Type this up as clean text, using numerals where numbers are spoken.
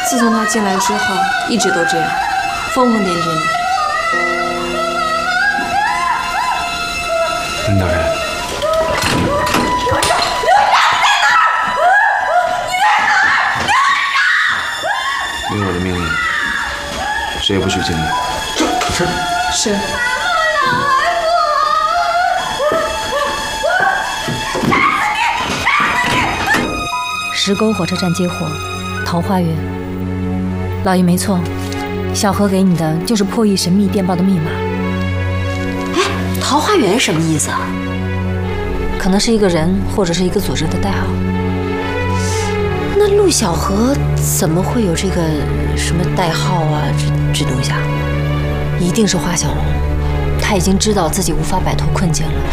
自从他进来之后，一直都这样，疯疯癫癫的。 领导人，领我的命令，谁也不许进来。 是。 石沟火车站接货，桃花源。老爷没错，小何给你的就是破译神秘电报的密码。 哎，桃花源什么意思啊？ 可能是一个人或者是一个组织的代号。 那陆小荷怎么会有这个什么代号啊？这东西啊？ 一定是花小龙，他已经知道自己无法摆脱困境了，